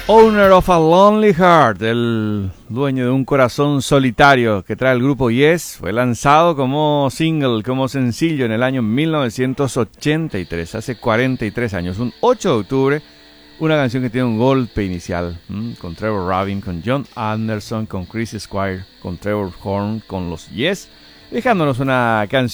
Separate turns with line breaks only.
Owner of a Lonely Heart, el dueño de un corazón solitario que trae el grupo Yes, fue lanzado como single, como sencillo en el año 1983, hace 43 años, un 8 de octubre, una canción que tiene un golpe inicial, con Trevor Rabin, con John Anderson, con Chris Squire, con Trevor Horn, con los Yes, dejándonos una canción